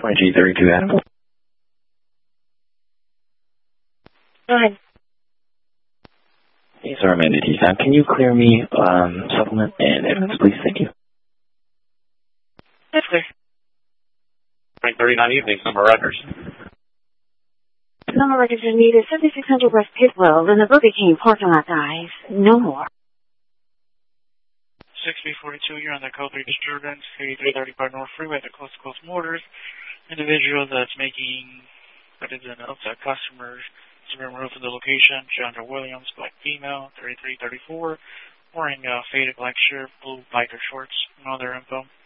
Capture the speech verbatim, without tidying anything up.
Y G thirty-two Adam. Go ahead. Hey, sorry, Amanda T. Sam. Can you clear me um, supplement and evidence, please? Thank you. Yes, clear. nine thirty-nine evening, Summer Records. Summer Records are needed. seventy-six hundred West Pitwell. Then the Burger King parking lot guys. No more. six B forty-two, you're on the code three disturbance, eighty-three thirty-five North Freeway at the Coast to Coast Motors. Individual that's making, that is an outside customer, to be removed from the location, Chandra Williams, black female, thirty-three thirty-four, wearing a faded black shirt, blue biker shorts, and other info.